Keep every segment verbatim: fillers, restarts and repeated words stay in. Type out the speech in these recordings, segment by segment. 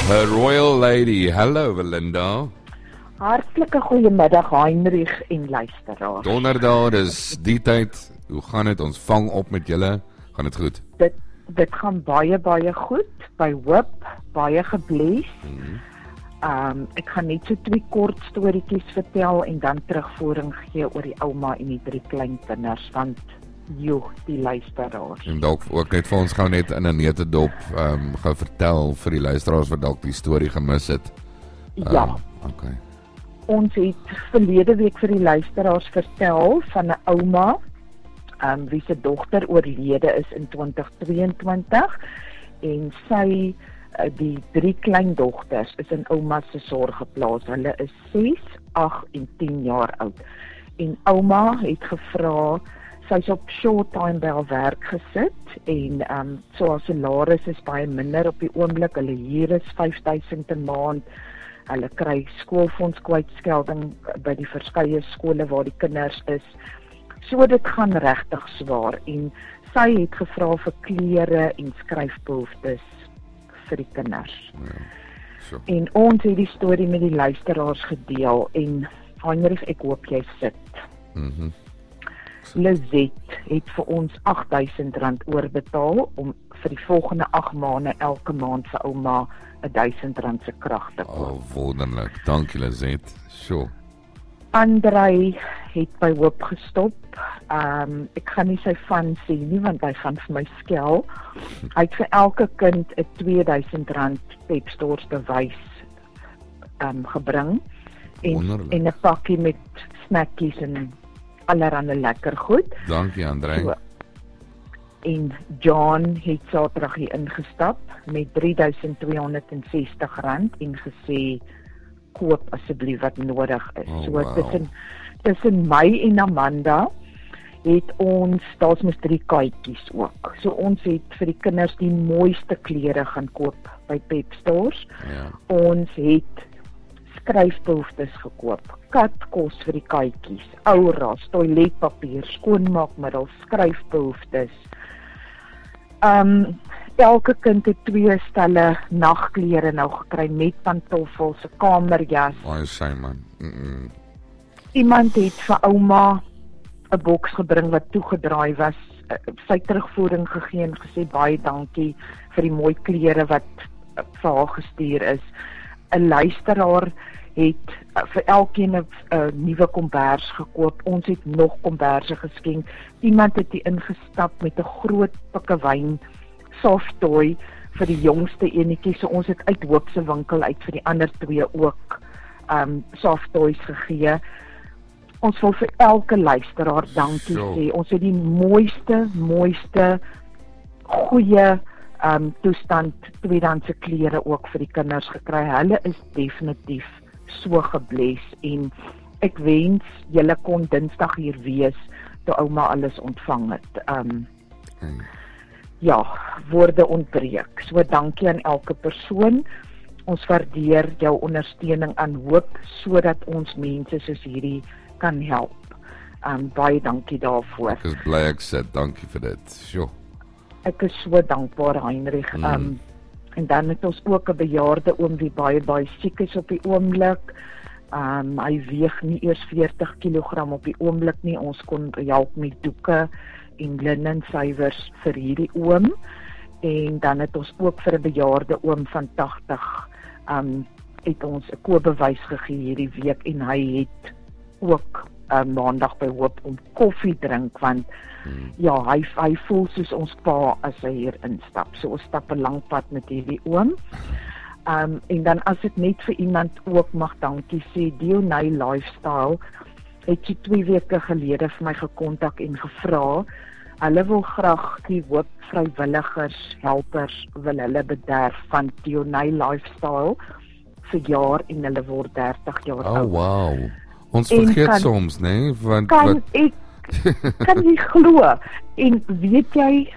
Her Royal Lady. Hallo Belinda. Hartlike goeiemiddag Heinrich en luisteraars. Donderdag, dis die tyd. Hoe gaan dit? Ons vang op met julle. Gaan dit goed? Dit dit gaan baie baie goed. By Hoop baie gebless. Mm-hmm. Um, ek gaan net so twee kort storieetjies vertel en dan terugvoering gee oor die ouma en die drie kleinkinders, want joh, die luisteraars. En dalk ook net vir ons gou net in 'n netedop um, gou vertel vir die luisteraars wat dalk die storie gemis het. Um, Ja. Okay. Ons het verlede week vir die luisteraars vertel van 'n ouma um, wie se dogter oorlede is in twintig tweeëntwintig en sy die drie kleindogters is in ouma se sorg geplaas. Hulle is ses, agt en tien jaar oud. En ouma het gevra, sy's op short time by haar werk gesit en um, so haar salaris is baie minder op die oomblik. Hulle huur is vyf duisend 'n maand. Hulle kry skoolfonds kwytskelding by die verskeie skole waar die kinders is. So dit gaan regtig swaar en sy het gevra vir klere en skryfbehoeftes vir die kinders. Ja. So. En ons het die storie met die luisteraars gedeel en Heinrich, ek hoop jy sit. Mhm. Lizet het vir ons agt duisend rand oorbetaal om vir die volgende agt maande elke maand vir ouma duisend rand se krag te koop. Oh, wonderlik. Dankie Lizet. Sjoe. Andrei het by Hoop gestop. Um, ek gaan nie sy van sê nie, want hy gaan vir my skel. Hy het vir elke kind 'n twee duisend rand Pep Stores bewys um, gebring. En, Wonderlik. en 'n pakkie met snackies en allerhande lekker goed. Dankie Andrei. So, en John het Saterdag hier ingestap met drie duisend tweehonderd sestig rand en gesê koop asseblief wat nodig is. Oh, so wow. tussen tussen my en Amanda het ons, daar's mos drie katjies ook. So ons het vir die kinders die mooiste klere gaan koop by Pep Stores. Ja. Ons het skryfbehoeftes gekoop, katkos vir die katjies, ouras, toiletpapier, skoonmaakmiddels, skryfbehoeftes. Um, elke kind het twee stelle nagklere nou gekry met pantoffels, 'n kamerjas. Baie sy man. Mm -mm. Iemand het vir ouma 'n boks gebring wat toegedraai was, sy terugvoering gegee en gesê baie dankie vir die mooi klere wat vir haar gestuur is. 'n Luisteraar het vir elkeen 'n nuwe kombers gekoop. Ons het nog komberse geskenk. Iemand het hier ingestap met 'n groot pikkewyn soft toy vir die jongste enetjie. So ons het uit Hoop se winkel uit vir die ander twee ook um soft toys gegee. Ons wil vir elke luisteraar dankie So. sê. Ons het die mooiste, mooiste goeie um toestand tweedehandse klere ook vir die kinders gekry. Hulle is definitief so gebless en ek wens julle kon Dinsdag hier wees toe ouma alles ontvang het. Um Mm. ja, woorde ontbreek. So dankie aan elke persoon. Ons waardeer jou ondersteuning aan Hoop sodat ons mense soos hierdie kan help. Um baie dankie daarvoor. Ek is bly ek sit. Dankie vir dit. Sjoe. Ek is so dankbaar, Heinrich. Mm. Um, en dan het ons ook 'n bejaarde oom wie baie baie siek is op die oomblik. Um, hy weeg nie eers veertig kilogram op die oomblik nie. Ons kon help met doeke en linnensuiwers vir hierdie oom. En dan het ons ook vir 'n bejaarde oom van tagtig um, het ons 'n koopbewys gegee hierdie week en hy het ook um, maandag by Hoop om koffie drink, want Hmm. ja, hy hy voel soos ons pa as hy hier instap. So ons stap 'n lang pad met hierdie oom. Um en dan as ek net vir iemand ook mag dankie sê, Dionay Lifestyle het jy twee weke gelede vir my gekontak en gevra. Hulle wil graag die Hoop vrywilligers, helpers wil hulle bederf van Dionay Lifestyle vir jaar en hulle word dertig jaar Oh oud. wow. Ons En vergeet kan- soms, nee, want Kan wat ek kan jy glo? En weet jy,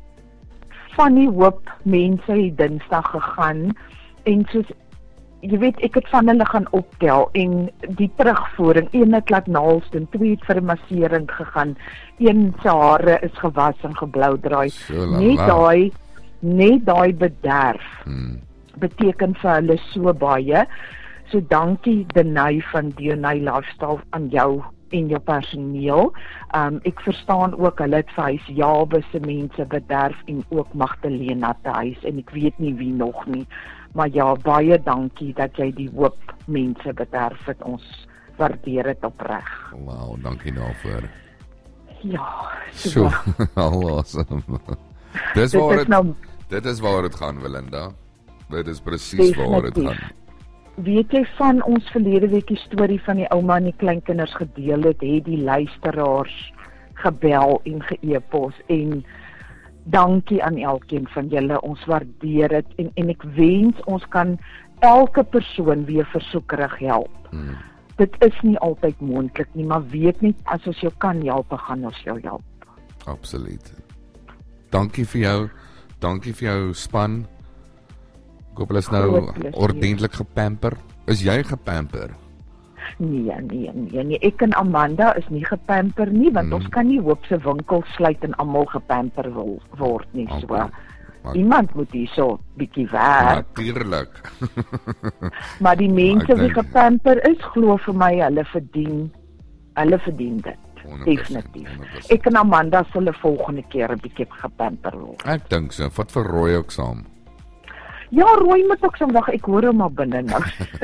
van die Hoop mense het Dinsdag gegaan en soos jy weet, ek het van hulle gaan optel en die terugvoering, een het laat naels doen, twee het vir 'n massering gegaan, een se hare is gewas en geblou draai. So la Net la. daai net daai bederf Hmm. beteken vir hulle so baie. So dankie Denai van Denai Lifestyle aan jou en jou personeel. Um, ek verstaan ook hulle het vir huis Jabe se mense bederf en ook Magdalena te huis en ek weet nie wie nog nie. Maar ja, baie dankie dat jy die hoop mense bederf het. Ons waardeer dit opreg. Wow, dankie daarvoor. Ja, so awesome. Dis dit waar is dit nou, dit is waar dit gaan, Belinda. Dit is presies waar dit definitief. gaan. Weet jy van ons verlede week die storie van die ouma en die kleinkinders gedeel het, het die luisteraars gebel en ge-e-pos en dankie aan elkeen van julle, ons waardeer dit en en ek wens ons kan elke persoon weer versoekerig help. Hmm. Dit is nie altyd moontlik nie, maar weet net as ons jou kan help, gaan ons jou help. Absoluut. Dankie vir jou. Dankie vir jou span. Ek hoop hulle is nou Groot plesier. ordentlik gepamper. Is jy gepamper? Nee, nee, nee, nee. Ek en Amanda is nie gepamper nie, want Hmm. ons kan nie hoop se winkel sluit en almal gepamper wil word nie, so. Okay. Maar- Iemand moet hierso bietjie werk, Natuurlik. maar die mense ek wie dink- gepamper is, glo vir my, hulle verdien, hulle verdien dit. honderd persent, Definitief. honderd persent. Ek en Amanda sal 'n volgende keer 'n bietjie gepamper word. Ek dink so. Wat vir rooi ook saam. Ja, Roy moet ook soms, ek hoor hom maar binne nou.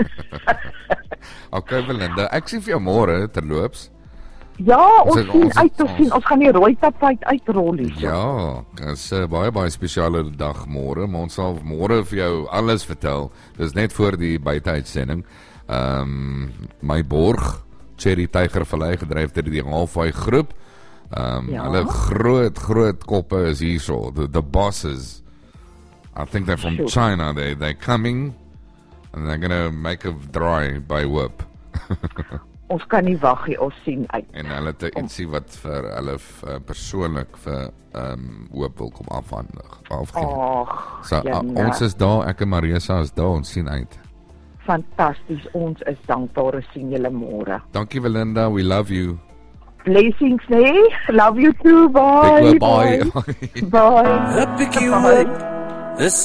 Okay, Belinda, ek sien vir jou môre terloops. Ja, Ons ons het- sien ons het- uit, ons sien, ons gaan die rooi tapuit uitrol hier. Ja, dit is 'n baie baie spesiale dag môre, maar ons sal môre vir jou alles vertel. Dis net voor die buiteuitsending. Ehm um, my borg Cherry Tiger Vallei gedryf deur die Halfway groep. Ehm um, Ja. hulle groot groot koppe is hierso, the, the bosses. I think they're from Sure. China. They they're coming and they're going to make a dry by whip. Ons kan nie wag nie, ons sien uit. En hulle het 'n ietsie wat vir hulle uh, persoonlik vir ehm um, hoop wil kom afhandig afgee. Ag, So, uh, Jana, ons is daar, ek en Marisa is daar, ons sien uit. fantasties. Ons is dankbaar, ons sien julle môre. Dankie Belinda, we love you. Blessings, nee. Love you too. Bye. Big love, bye. Bye. Up pick you Bye. up. This